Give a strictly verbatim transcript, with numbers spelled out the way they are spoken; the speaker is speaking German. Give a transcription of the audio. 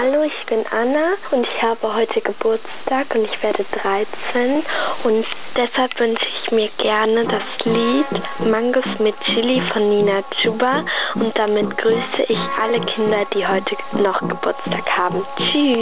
Hallo, ich bin Anna und ich habe heute Geburtstag und ich werde dreizehn und deshalb wünsche ich mir gerne das Lied Mangos mit Chili von Nina Chuba und damit grüße ich alle Kinder, die heute noch Geburtstag haben. Tschüss!